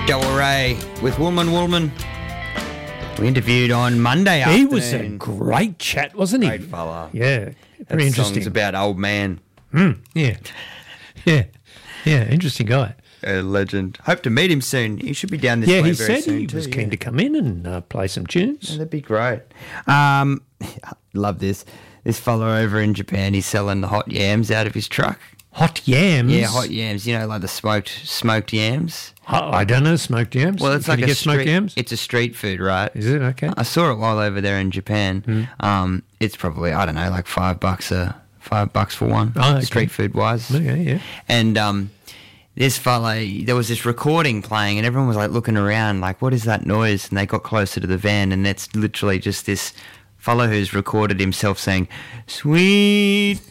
Del Rey with Woolman. We interviewed on Monday afternoon. He was a great chat, wasn't he? Great fella. Yeah, That very interesting. song's about old man. Yeah, interesting guy. A legend. Hope to meet him soon. He should be down this way He very said soon he too, was keen to come in and play some tunes. Yeah, that'd be great. Love this. This fella over in Japan, he's selling the hot yams out of his truck. Hot yams? Yeah, hot yams. You know, like the smoked yams. I don't know, smoked yams? Well, it's Can like you a get smoked street, yams? It's a street food, right? Is it? Okay. I saw it while over there in Japan. It's probably, I don't know, like $5 for one. Oh, okay. Street food wise. Okay, yeah. And this fella, there was this recording playing, and everyone was like looking around, like, what is that noise? And they got closer to the van, and it's literally just this fellow who's recorded himself saying, "Sweet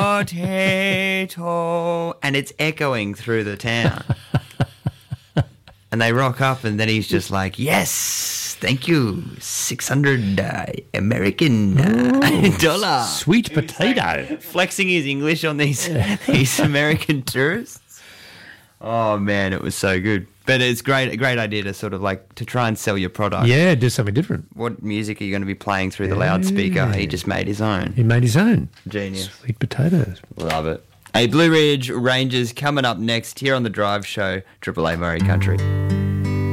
potato," and it's echoing through the town. And they rock up, and then he's just like, "Yes, thank you, 600 American dollar." Sweet potato. Flexing his English on these American tourists. Oh man, it was so good. But it's a great idea to sort of like to try and sell your product. Yeah, do something different. What music are you going to be playing through the loudspeaker? He just made his own. He made his own. Genius. Sweet potatoes. Love it. Blue Ridge Rangers coming up next here on the Drive Show, Triple A Murray Country.